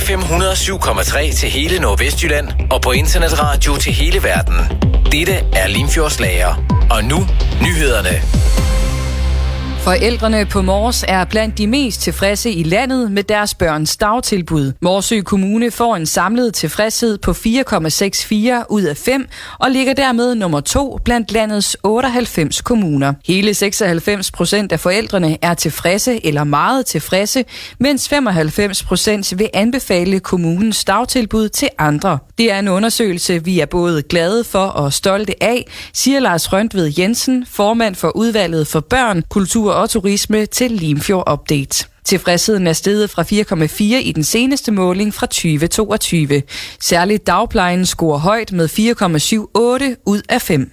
FM 107,3 til hele Nordvestjylland og på internetradio til hele verden. Dette er Limfjordslager. Og nu, nyhederne. Forældrene på Mors er blandt de mest tilfredse i landet med deres børns dagtilbud. Morsø Kommune får en samlet tilfredshed på 4,64 ud af 5 og ligger dermed nummer 2 blandt landets 98 kommuner. Hele 96% af forældrene er tilfredse eller meget tilfredse, mens 95% vil anbefale kommunens dagtilbud til andre. Det er en undersøgelse, vi er både glade for og stolte af, siger Lars Røntved Jensen, formand for udvalget for børn, kultur og turisme til Limfjord Update. Tilfredsheden er steget fra 4,4 i den seneste måling fra 2022. Særligt dagplejen scorer højt med 4,78 ud af 5.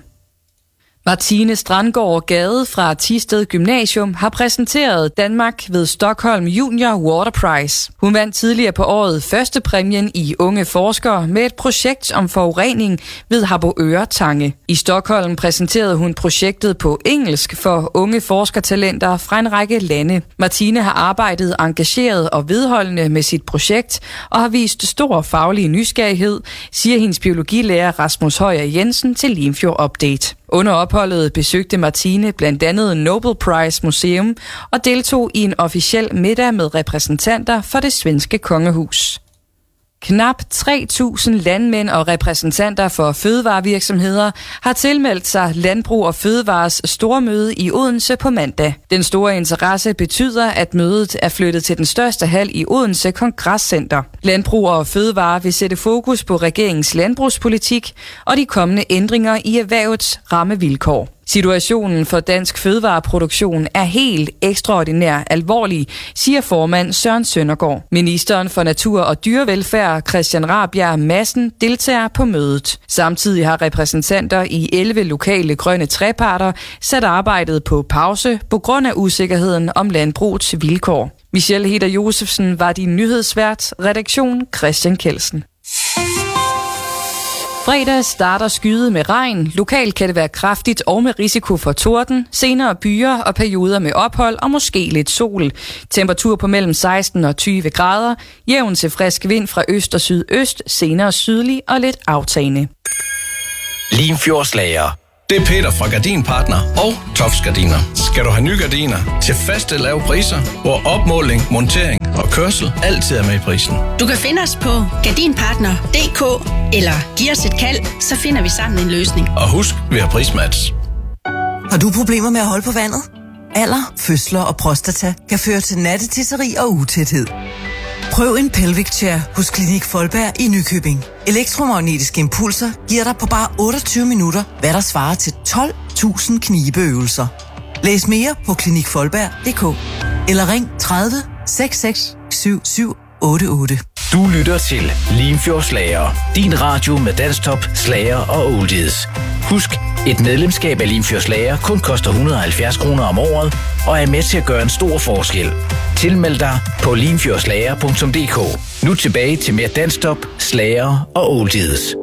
Martine Strandgaard Gade fra Thisted Gymnasium har præsenteret Danmark ved Stockholm Junior Water Prize. Hun vandt tidligere på året første præmien i Unge Forskere med et projekt om forurening ved Harboøre Tange. I Stockholm præsenterede hun projektet på engelsk for unge forskertalenter fra en række lande. Martine har arbejdet engageret og vedholdende med sit projekt og har vist stor faglig nysgerrighed, siger hendes biologilærer Rasmus Højer Jensen til Limfjord Update. Under opholdet besøgte Martine blandt andet Nobel Prize Museum og deltog i en officiel middag med repræsentanter for det svenske kongehus. Knap 3.000 landmænd og repræsentanter for fødevarevirksomheder har tilmeldt sig Landbrug og Fødevares stormøde i Odense på mandag. Den store interesse betyder, at mødet er flyttet til den største hal i Odense Kongresscenter. Landbrug og Fødevare vil sætte fokus på regeringens landbrugspolitik og de kommende ændringer i erhvervets rammevilkår. Situationen for dansk fødevareproduktion er helt ekstraordinær alvorlig, siger formand Søren Søndergaard. Ministeren for Natur og Dyrevelfærd, Christian Rabjerg Madsen, deltager på mødet. Samtidig har repræsentanter i 11 lokale grønne treparter sat arbejdet på pause på grund af usikkerheden om landbrugets vilkår. Michelle Heder Josefsen var din nyhedsvært, redaktion Christian Kelsen. Fredag starter skyet med regn. Lokalt kan det være kraftigt og med risiko for torden, senere byer og perioder med ophold og måske lidt sol. Temperatur på mellem 16 og 20 grader. Jævn til frisk vind fra øst og sydøst, senere sydlig og lidt aftagende. Limfjordslager. Det er Peter fra Gardinpartner og Tofs Gardiner. Skal du have nye gardiner til faste lave priser, hvor opmåling, montering og kørsel altid er med i prisen. Du kan finde os på gardinpartner.dk eller giv os et kald, så finder vi sammen en løsning. Og husk, vi har prismatch. Har du problemer med at holde på vandet? Alder, fødsler og prostata kan føre til nattetisseri og utæthed. Prøv en Pelvic Chair hos Klinik Folberg i Nykøbing. Elektromagnetiske impulser giver dig på bare 28 minutter, hvad der svarer til 12.000 knibeøvelser. Læs mere på klinikfolberg.dk eller ring 30 66 77 88. Du lytter til Limfjordslager. Din radio med dansktop, slager og oldies. Husk, et medlemskab af Limfjordslager kun koster 170 kroner om året og er med til at gøre en stor forskel. Tilmeld dig på limfjordslager.dk. Nu tilbage til mere dansktop, slager og oldies.